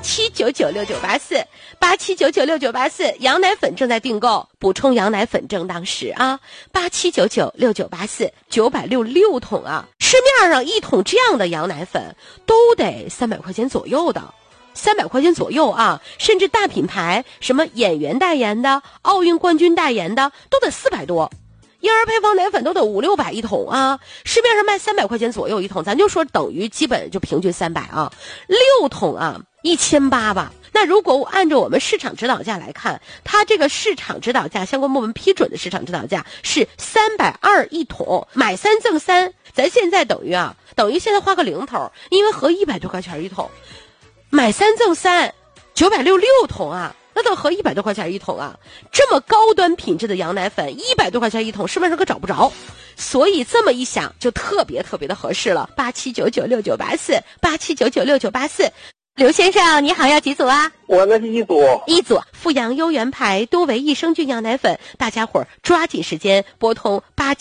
87996984，羊奶粉正在订购，补充羊奶粉正当时啊，87996984，966桶啊，市面上一桶这样的羊奶粉都得300块钱左右的。300块钱左右啊，甚至大品牌什么演员代言的、奥运冠军代言的都得400多，婴儿配方奶粉都得500-600一桶啊，市面上卖300块钱左右一桶，咱就说等于基本就平均300啊，6桶啊1800吧。那如果我按照我们市场指导价来看，它这个市场指导价，相关部门批准的市场指导价是320一桶，买3赠3，咱现在等于现在花个零头，因为合100多块钱一桶。买3赠3，966桶啊，那都合100多块钱一桶啊！这么高端品质的羊奶粉，100多块钱一桶，市面上可找不着。所以这么一想，就特别的合适了。87996984，87996984。刘先生，你好，要几组啊？ 我那是一组。 一组富阳优元牌多维益生菌羊奶粉，大家伙儿抓紧时间拨通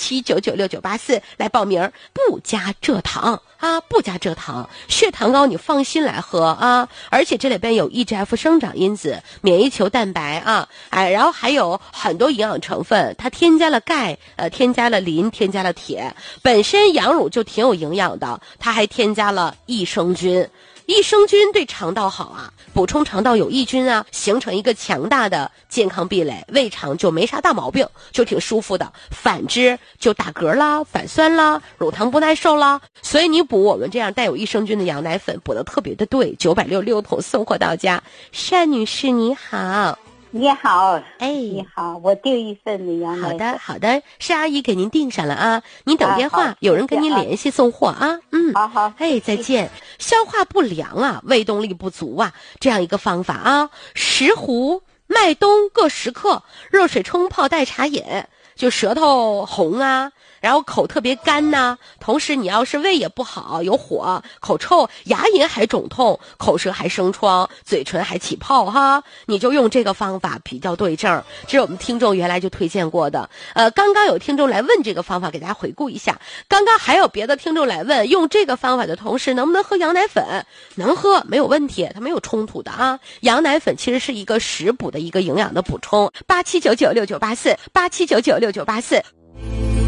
87996984来报名，不加蔗糖啊，不加蔗糖，血糖高你放心来喝啊！而且这里边有 EGF 生长因子、免疫球蛋白啊，然后还有很多营养成分，它添加了钙，添加了磷，添加了铁，本身羊乳就挺有营养的，它还添加了益生菌。益生菌对肠道好啊，补充肠道有益菌啊，形成一个强大的健康壁垒，胃肠就没啥大毛病，就挺舒服的。反之就打嗝啦、反酸啦、乳糖不耐受啦。所以你补我们这样带有益生菌的羊奶粉补得特别的对，966桶送货到家。单女士你好。 你好， 哎， 你好，我订一份的羊奶粉。 好的，是阿姨给您订上了啊，您等电话，有人跟您联系送货啊。 好， 哎，再见。消化不良啊，胃动力不足啊，这样一个方法啊，10糊麦冬各10克，热水冲泡代茶饮，就舌头红啊，然后口特别干呐，同时你要是胃也不好，有火、口臭、牙龈还肿痛、口舌还生疮、嘴唇还起泡哈，你就用这个方法比较对症。这是我们听众原来就推荐过的。刚刚有听众来问这个方法，给大家回顾一下。刚刚还有别的听众来问，用这个方法的同时能不能喝羊奶粉？能喝，没有问题，它没有冲突的啊。羊奶粉其实是一个食补的一个营养的补充。87996984，87996984。